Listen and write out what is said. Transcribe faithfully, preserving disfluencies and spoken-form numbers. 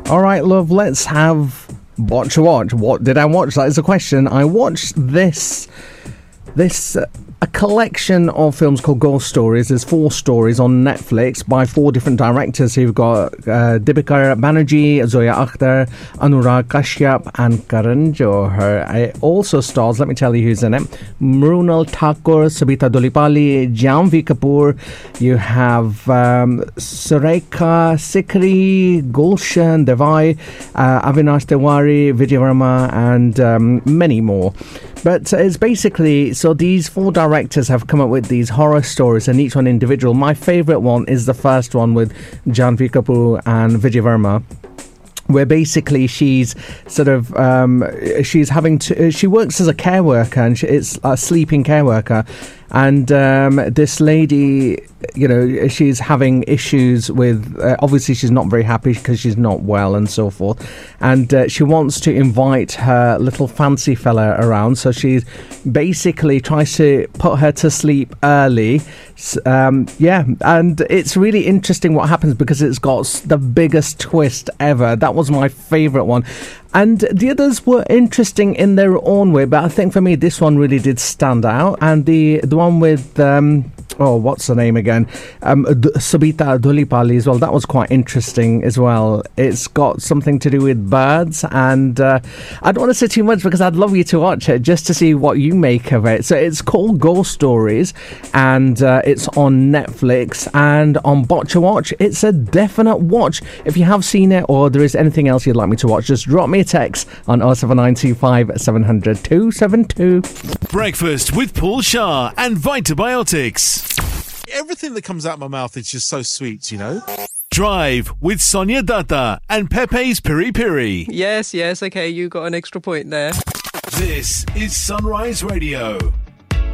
All right, love, let's have watch a watch. What did I watch? That is a question. I watched this, this, uh, a collection of films called Ghost Stories. There's four stories on Netflix by four different directors. You've got uh, Deepika Banerjee, Zoya Akhtar, Anurag Kashyap, and Karan Johar. It also stars, let me tell you who's in it, Mrunal Thakur, Sabita Dolipali, Janvi Kapoor. You have um, Surekha Sikri, Gulshan Devai, uh, Avinash Tiwari, Vijay Verma, and um, many more. But it's basically, so these four directors have come up with these horror stories, and each one individual. My favourite one is the first one with Janvi Kapoor and Vijay Verma, where basically she's sort of, um, she's having to, she works as a care worker, and she, it's a sleeping care worker. And um, this lady, you know, she's having issues with, uh, obviously she's not very happy because she's not well and so forth. And uh, she wants to invite her little fancy fella around. So she basically tries to put her to sleep early. Um, yeah, and it's really interesting what happens because it's got the biggest twist ever. That was my favourite one. And the others were interesting in their own way, but I think for me this one really did stand out. And the the one with um, oh, what's the name again? Um, Sabita Dolipali as well. That was quite interesting as well. It's got something to do with birds, and uh, I don't want to say too much because I'd love you to watch it just to see what you make of it. So it's called Ghost Stories, and uh, it's on Netflix and on Botch a Watch. It's a definite watch. If you have seen it or there is anything else you'd like me to watch, just drop me a text on oh seven nine two five seven hundred two seven two. Breakfast with Paul Shah and Vitabiotics. Everything that comes out of my mouth is just so sweet, you know? Drive with Sonia Datta and Pepe's Piri Piri. Yes, yes, okay, you got an extra point there. This is Sunrise Radio.